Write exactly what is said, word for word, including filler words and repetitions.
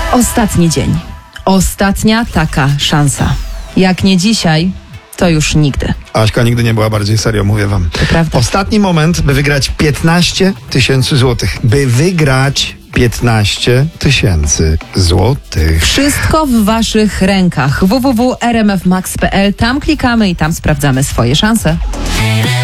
Ostatni dzień. Ostatnia taka szansa. Jak nie dzisiaj, to już nigdy. Aśka nigdy nie była bardziej serio, mówię wam. To prawda. Ostatni moment, by wygrać piętnaście tysięcy złotych. By wygrać piętnaście tysięcy złotych. Wszystko w waszych rękach. w w w kropka r m f max kropka p l. Tam klikamy i tam sprawdzamy swoje szanse.